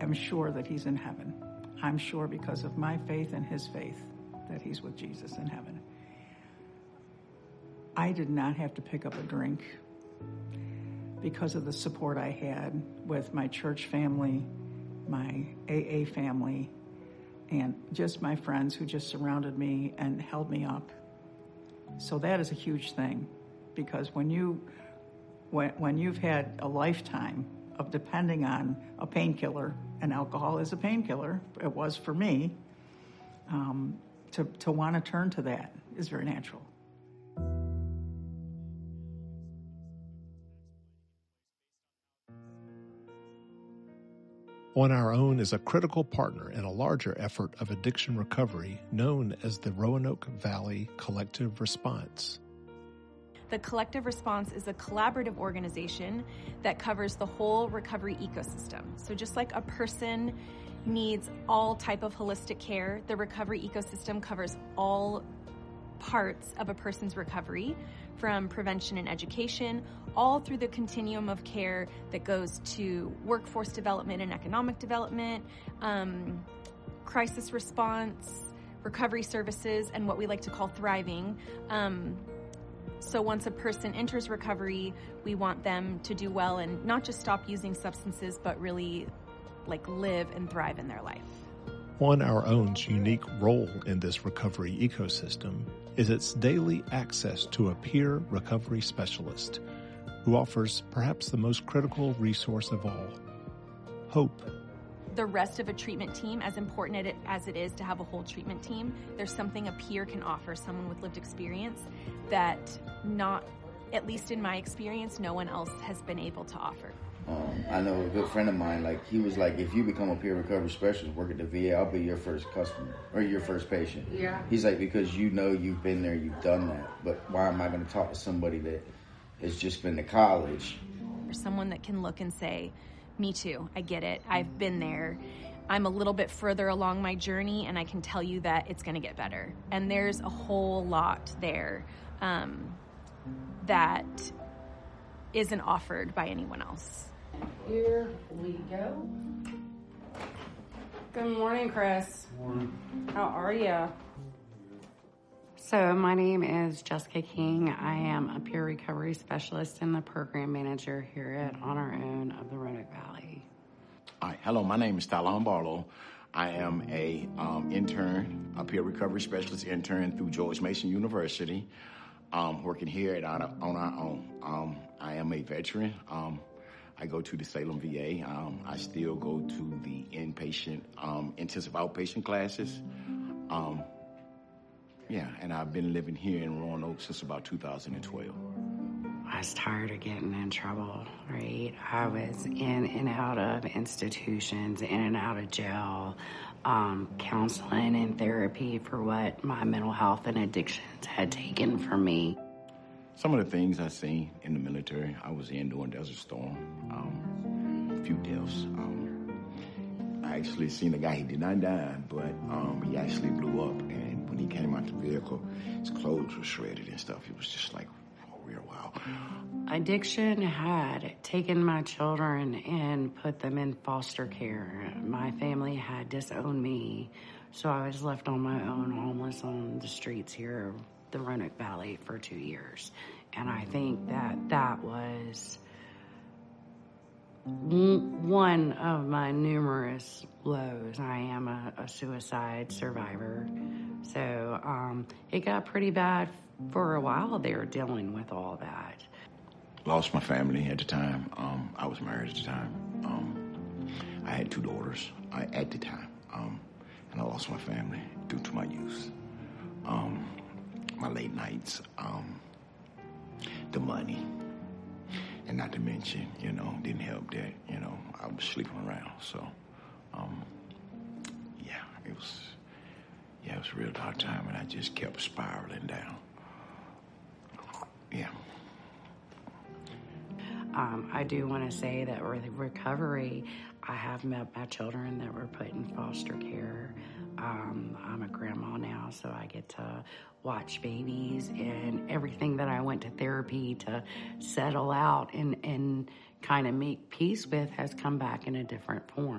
am sure that he's in heaven. I'm sure because of my faith and his faith that he's with Jesus in heaven. I did not have to pick up a drink because of the support I had with my church family, my AA family, and just my friends who just surrounded me and held me up. So that is a huge thing, because when you've had a lifetime of depending on a painkiller, and alcohol is a painkiller, it was for me, to want to turn to that is very natural. On Our Own is a critical partner in a larger effort of addiction recovery known as the Roanoke Valley Collective Response. The Collective Response is a collaborative organization that covers the whole recovery ecosystem. So just like a person needs all type of holistic care, the recovery ecosystem covers all parts of a person's recovery, from prevention and education, all through the continuum of care that goes to workforce development and economic development, crisis response, recovery services, and what we like to call thriving. So once a person enters recovery, we want them to do well and not just stop using substances, but really live and thrive in their life. On Our Own's unique role in this recovery ecosystem is its daily access to a peer recovery specialist who offers perhaps the most critical resource of all, hope. The rest of a treatment team, as important as it is to have a whole treatment team, there's something a peer can offer, someone with lived experience, that not, at least in my experience, no one else has been able to offer. I know a good friend of mine, he was like, if you become a peer recovery specialist, work at the VA, I'll be your first customer, or your first patient. Yeah. He's like, because you've been there, you've done that, but why am I going to talk to somebody that has just been to college? Or someone that can look and say, me too, I get it, I've been there. I'm a little bit further along my journey, and I can tell you that it's going to get better. And there's a whole lot there that isn't offered by anyone else. Here we go. Good morning, Chris. Good morning. How are you? So my name is Jessica King. I am a peer recovery specialist and the program manager here at On Our Own of the Roanoke Valley. All right. Hello, my name is Talon Barlow. I am a peer recovery specialist intern through George Mason University, working here at On Our Own. I am a veteran. I go to the Salem VA. I still go to the inpatient, intensive outpatient classes. And I've been living here in Roanoke since about 2012. I was tired of getting in trouble, right? I was in and out of institutions, in and out of jail, counseling and therapy for what my mental health and addictions had taken from me. Some of the things I seen in the military, I was in during Desert Storm, a few deaths. I actually seen a guy, he did not die, but he actually blew up, and when he came out the vehicle, his clothes were shredded and stuff. It was just like, oh, real wow. Addiction had taken my children and put them in foster care. My family had disowned me, so I was left on my own, homeless on the streets here of the Roanoke Valley for 2 years. And I think that was one of my numerous lows. I am a suicide survivor. So it got pretty bad for a while there dealing with all that. Lost my family at the time. I was married at the time. I had 2 daughters at the time. And I lost my family due to my youth. My late nights, the money, and not to mention, didn't help that, I was sleeping around. So, it was a real dark time, and I just kept spiraling down. Yeah. I do want to say that with recovery, I have met my children that were put in foster care. I'm a grandma now, so I get to watch babies, and everything that I went to therapy to settle out and kind of make peace with has come back in a different form.